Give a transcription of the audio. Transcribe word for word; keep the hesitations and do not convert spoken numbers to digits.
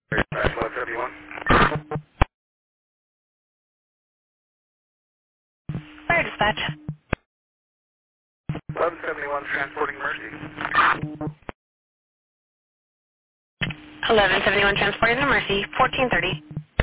eleven seventy-one. Fire dispatch. eleven seventy-one transporting Mercy. eleven seventy-one transporting the Mercy, fourteen thirty.